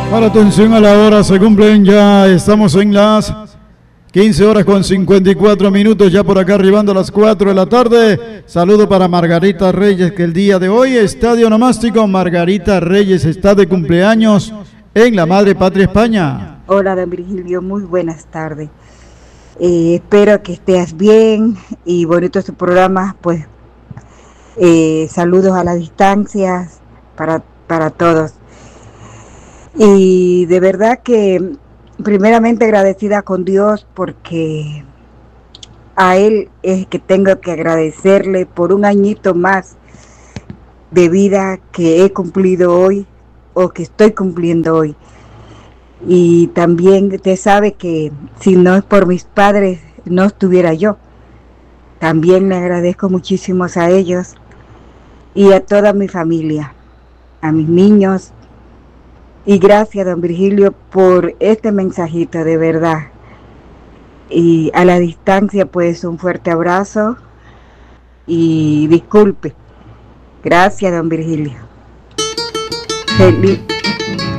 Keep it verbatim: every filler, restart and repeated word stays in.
Para atención a la hora, se cumplen ya, estamos en las quince horas con cincuenta y cuatro minutos, ya por acá arribando a las cuatro de la tarde. Saludo para Margarita Reyes, que el día de hoy, Estadio Nomástico, Margarita Reyes está de cumpleaños en la Madre Patria España. Hola, don Virgilio, muy buenas tardes. Eh, espero que estés bien y bonito su programa, pues eh, saludos a la distancia para, para todos. Y de verdad que primeramente agradecida con Dios porque a Él es que tengo que agradecerle por un añito más de vida que he cumplido hoy o que estoy cumpliendo hoy. Y también usted sabe que si no es por mis padres no estuviera yo. También le agradezco muchísimo a ellos y a toda mi familia, a mis niños. Y gracias, don Virgilio, por este mensajito, de verdad. Y a la distancia, pues, un fuerte abrazo y disculpe. Gracias, don Virgilio. Feliz.